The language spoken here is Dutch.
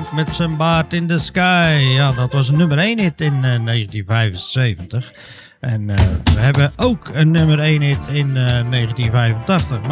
Frank met zijn baard in the sky. Ja, dat was een nummer 1 hit in 1975. En we hebben ook een nummer 1 hit in 1985.